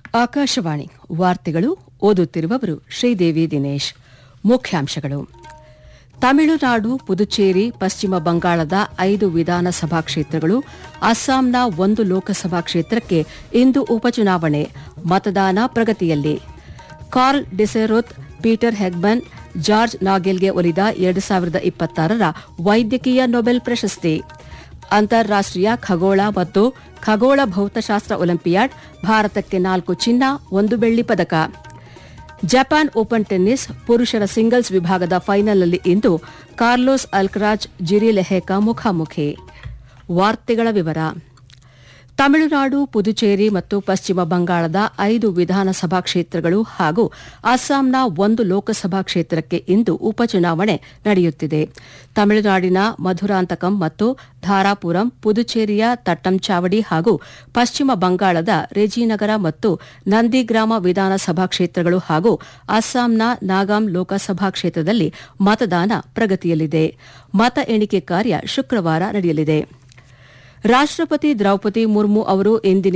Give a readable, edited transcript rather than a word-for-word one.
ಆಕಾಶವಾಣಿ ವಾರ್ತೆಗಳು ಓದುತ್ತಿರುವವರು ಶ್ರೀದೇವಿ ದಿನೇಶ್. ಮುಖ್ಯಾಂಶಗಳು: ತಮಿಳುನಾಡು, ಪುದುಚೇರಿ, ಪಶ್ಚಿಮ ಬಂಗಾಳದ 5 ವಿಧಾನಸಭಾ ಕ್ಷೇತ್ರಗಳು, ಅಸ್ಸಾಂನ 1 ಲೋಕಸಭಾ ಕ್ಷೇತ್ರಕ್ಕೆ ಇಂದು ಉಪಚುನಾವಣೆ. ಮತದಾನ ಪ್ರಗತಿಯಲ್ಲಿ. ಕಾರ್ಲ್ ಡಿಸೆರೋತ್, ಪೀಟರ್ ಹೆಗ್ಮನ್, ಜಾರ್ಜ್ ನಾಗೆಲ್ಗೆ ಒಲಿದ 2026ರ ವೈದ್ಯಕೀಯ ನೊಬೆಲ್ ಪ್ರಶಸ್ತಿ. ಅಂತಾರಾಷ್ಟೀಯ ಖಗೋಳ ಮತ್ತು ಖಗೋಳ ಭೌತಶಾಸ್ತ್ರ ಒಲಿಂಪಿಯಾಡ್, ಭಾರತಕ್ಕೆ 4 ಚಿನ್ನ, 1 ಬೆಳ್ಳಿ ಪದಕ. ಜಪಾನ್ ಓಪನ್ ಟೆನ್ನಿಸ್ ಪುರುಷರ ಸಿಂಗಲ್ಸ್ ವಿಭಾಗದ ಫೈನಲ್ನಲ್ಲಿ ಇಂದು ಕಾರ್ಲೋಸ್ ಅಲ್ಕರಾಜ್, ಜಿರಿ ಲೆಹೆಕಾ ಮುಖಾಮುಖಿ. ವಾರ್ತೆಗಳ ವಿವರ. ತಮಿಳುನಾಡು, ಪುದುಚೇರಿ ಮತ್ತು ಪಶ್ಚಿಮ ಬಂಗಾಳದ 5 ವಿಧಾನಸಭಾ ಕ್ಷೇತ್ರಗಳು ಹಾಗೂ ಅಸ್ಸಾಂನ 1 ಲೋಕಸಭಾ ಕ್ಷೇತ್ರಕ್ಕೆ ಇಂದು ಉಪಚುನಾವಣೆ ನಡೆಯುತ್ತಿದೆ. ತಮಿಳುನಾಡಿನ ಮಧುರಾಂತಕಂ ಮತ್ತು ಧಾರಾಪುರಂ, ಪುದುಚೇರಿಯ ತಟ್ಟಂಚಾವಡಿ ಹಾಗೂ ಪಶ್ಚಿಮ ಬಂಗಾಳದ ರೆಜಿನಗರ ಮತ್ತು ನಂದಿಗ್ರಾಮ ವಿಧಾನಸಭಾ ಕ್ಷೇತ್ರಗಳು ಹಾಗೂ ಅಸ್ಸಾಂನ ನಾಗಾಂ ಲೋಕಸಭಾ ಕ್ಷೇತ್ರದಲ್ಲಿ ಮತದಾನ ಪ್ರಗತಿಯಲ್ಲಿದೆ. ಮತ ಎಣಿಕೆ ಕಾರ್ಯ ಶುಕ್ರವಾರ ನಡೆಯಲಿದೆ. ರಾಷ್ಟಪತಿ ದ್ರೌಪದಿ ಮುರ್ಮು ಅವರು ಇಂದಿನಿಂದ